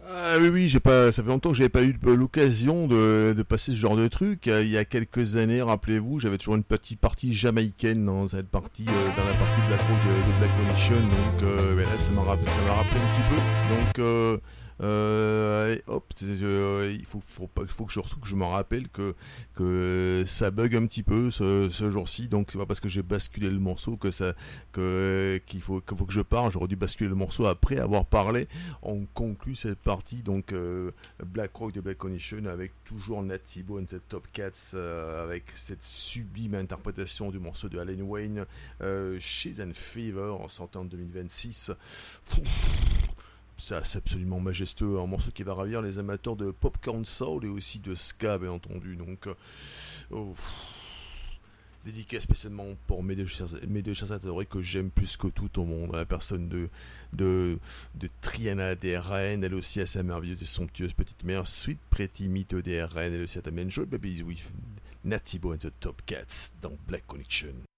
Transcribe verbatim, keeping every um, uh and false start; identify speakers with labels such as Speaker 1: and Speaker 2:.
Speaker 1: Ah oui, oui, j'ai pas, ça fait longtemps que j'avais pas eu l'occasion de, de passer ce genre de truc. Euh, Il y a quelques années, rappelez-vous, j'avais toujours une petite partie jamaïcaine dans cette partie, euh, dans la partie Black Rock de, de Black Connection. Donc euh, ben là, ça m'a rappelé, ça m'a rappelé un petit peu. Donc euh, euh, allez, hop, c'est- euh, il faut, faut, pas- il faut que surtout que je me rappelle que, que ça bug un petit peu ce, ce jour-ci. Donc c'est pas parce que j'ai basculé le morceau que ça, que, qu'il faut, qu'il faut que je parle. J'aurais dû basculer le morceau après avoir parlé. On conclut cette partie donc euh, Black Rock de Black Condition avec toujours Nat Thibault and the Top Cats euh, avec cette sublime interprétation du morceau de Alan Wayne euh, She's and Fever en sortant en deux mille vingt-six. C'est absolument majestueux, un morceau qui va ravir les amateurs de popcorn soul et aussi de ska bien entendu. Donc euh, oh, dédicace spécialement pour mes deux chers, mes deux chers adorés que j'aime plus que tout au monde. La personne de, de, de Triana D R N, elle aussi a sa merveilleuse et somptueuse petite mère, Sweet Pretty Meat D R N, elle aussi a ta main jolie baby with Natibo and the Top Cats dans Black Connection.